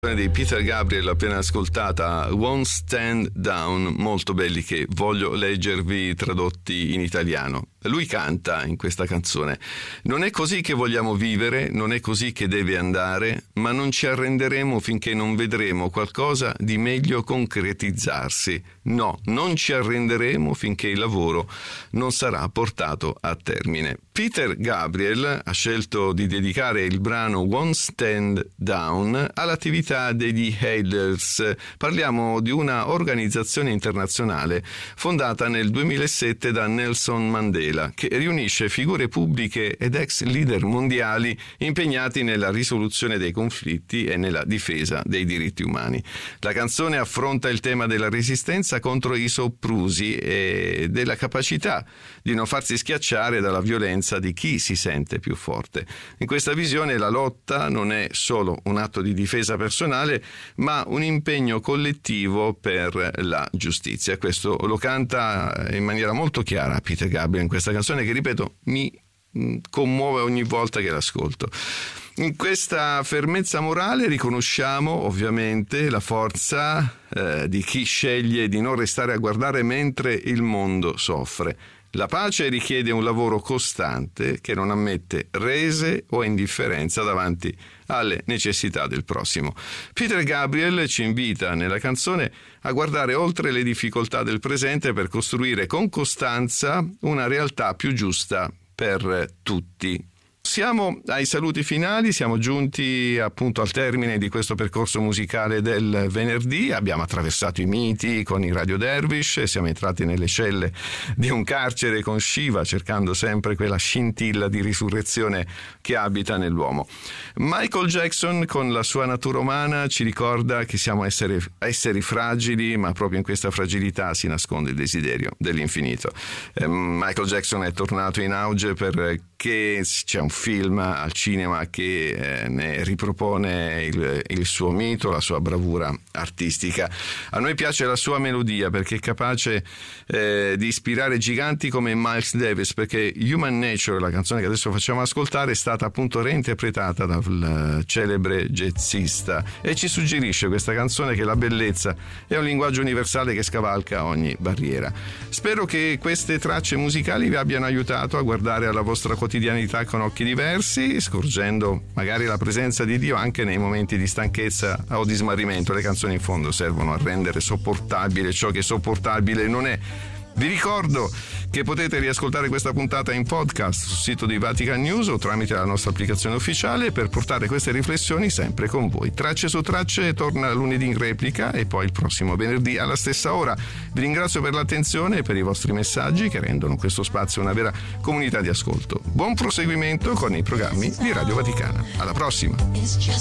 Di Peter Gabriel appena ascoltata, Won't Stand Down, molto belli, che voglio leggervi tradotti in italiano. Lui canta in questa canzone: non è così che vogliamo vivere, non è così che deve andare, ma non ci arrenderemo finché non vedremo qualcosa di meglio concretizzarsi. No, non ci arrenderemo finché il lavoro non sarà portato a termine. Peter Gabriel ha scelto di dedicare il brano Won't Stand Down all'attività degli Hailers. Parliamo di una organizzazione internazionale fondata nel 2007 da Nelson Mandela, che riunisce figure pubbliche ed ex leader mondiali impegnati nella risoluzione dei conflitti e nella difesa dei diritti umani. La canzone affronta il tema della resistenza contro i soprusi e della capacità di non farsi schiacciare dalla violenza di chi si sente più forte. In questa visione la lotta non è solo un atto di difesa personale, ma un impegno collettivo per la giustizia. Questo lo canta in maniera molto chiara Peter Gabriel in questa canzone, che, ripeto, mi commuove ogni volta che l'ascolto. In questa fermezza morale riconosciamo ovviamente la forza di chi sceglie di non restare a guardare mentre il mondo soffre. La pace richiede un lavoro costante che non ammette rese o indifferenza davanti alle necessità del prossimo. Peter Gabriel ci invita nella canzone a guardare oltre le difficoltà del presente per costruire con costanza una realtà più giusta per tutti. Siamo ai saluti finali, siamo giunti appunto al termine di questo percorso musicale del venerdì. Abbiamo attraversato i miti con i Radio Dervish e siamo entrati nelle celle di un carcere con Shiva, cercando sempre quella scintilla di risurrezione che abita nell'uomo. Michael Jackson, con la sua natura umana, ci ricorda che siamo esseri fragili, ma proprio in questa fragilità si nasconde il desiderio dell'infinito. Michael Jackson è tornato in auge perché c'è un film al cinema che ne ripropone il suo mito, la sua bravura artistica. A noi piace la sua melodia perché è capace di ispirare giganti come Miles Davis, perché Human Nature, la canzone che adesso facciamo ascoltare, è stata appunto reinterpretata dal celebre jazzista, e ci suggerisce questa canzone che la bellezza è un linguaggio universale che scavalca ogni barriera. Spero che queste tracce musicali vi abbiano aiutato a guardare alla vostra quotidianità con occhi diversi, scorgendo magari la presenza di Dio anche nei momenti di stanchezza o di smarrimento. Le canzoni in fondo servono a rendere sopportabile ciò che sopportabile non è. Vi ricordo che potete riascoltare questa puntata in podcast sul sito di Vatican News o tramite la nostra applicazione ufficiale, per portare queste riflessioni sempre con voi. Tracce su Tracce torna lunedì in replica e poi il prossimo venerdì alla stessa ora. Vi ringrazio per l'attenzione e per i vostri messaggi che rendono questo spazio una vera comunità di ascolto. Buon proseguimento con i programmi di Radio Vaticana. Alla prossima!